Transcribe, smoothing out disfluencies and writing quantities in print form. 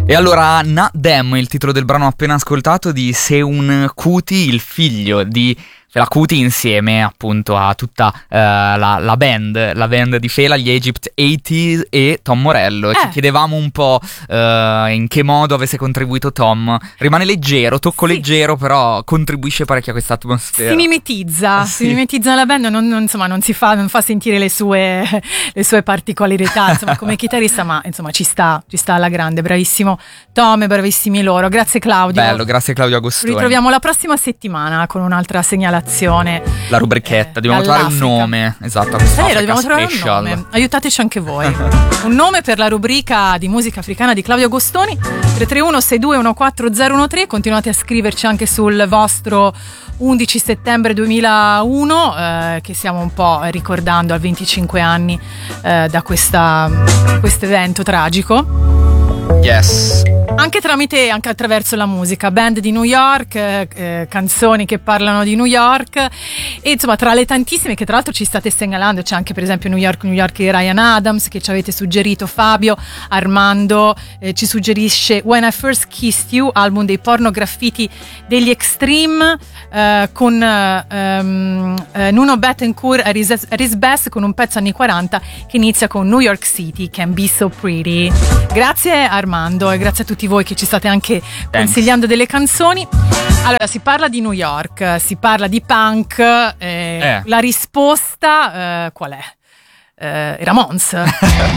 E allora Na Dem, il titolo del brano appena ascoltato di Seun Kuti, il figlio di Fela Kuti, insieme appunto a tutta la band di Fela, gli Egypt 80s e Tom Morello. Ci chiedevamo un po' in che modo avesse contribuito Tom. Rimane leggero, tocco leggero, però contribuisce parecchio a questa atmosfera. Si mimetizza nella band, non fa sentire le sue particolarità, insomma, come chitarrista, ma insomma ci sta alla grande. Bravissimo Tom e bravissimi loro. Grazie Claudio. Bello, grazie Claudio Agostoni. Ritroviamo la prossima settimana con un'altra segnalazione. La rubrichetta, dobbiamo trovare un nome. Esatto, dobbiamo trovare un nome. Aiutateci anche voi. Un nome per la rubrica di musica africana di Claudio Agostoni. 331 62 14013. Continuate a scriverci anche sul vostro 11 settembre 2001, che stiamo un po' ricordando, al 25 anni da questo evento tragico. Yes. Anche attraverso la musica, band di New York, canzoni che parlano di New York, e insomma tra le tantissime che tra l'altro ci state segnalando c'è anche per esempio New York di Ryan Adams, che ci avete suggerito. Fabio Armando ci suggerisce When I First Kissed You, album dei Porno Graffiti degli Extreme, con Nuno Bettencourt a His Best, con un pezzo anni 40 che inizia con New York City Can Be So Pretty. Grazie Armando e grazie a tutti voi che ci state anche consigliando delle canzoni. Allora, si parla di New York, si parla di punk, la risposta qual è? Ramones.